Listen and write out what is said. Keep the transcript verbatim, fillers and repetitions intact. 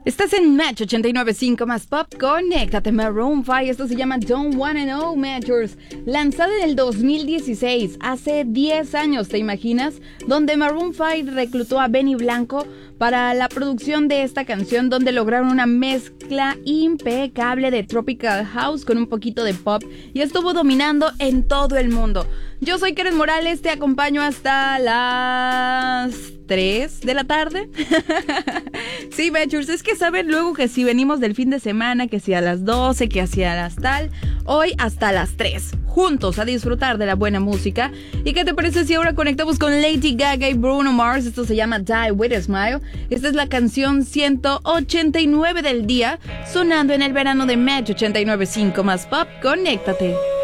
Estás en Match ochenta y nueve punto cinco más Pop. Conéctate, Maroon cinco. Esto se llama Don't Wanna Know, Matchers. Lanzada en el dos mil dieciséis, hace diez años, ¿te imaginas? Donde Maroon cinco reclutó a Benny Blanco para la producción de esta canción, donde lograron una mezcla impecable de Tropical House con un poquito de pop y estuvo dominando en todo el mundo. Yo soy Karen Morales, te acompaño hasta las tres de la tarde. Sí, Matchers, es que saben luego que si venimos del fin de semana, que si a las doce, que hacia las tal, hoy hasta las tres, juntos a disfrutar de la buena música. ¿Y qué te parece si ahora conectamos con Lady Gaga y Bruno Mars? Esto se llama Die With A Smile. Esta es la canción ciento ochenta y nueve del día, sonando en el verano de Match ochenta y nueve punto cinco más Pop. Conéctate.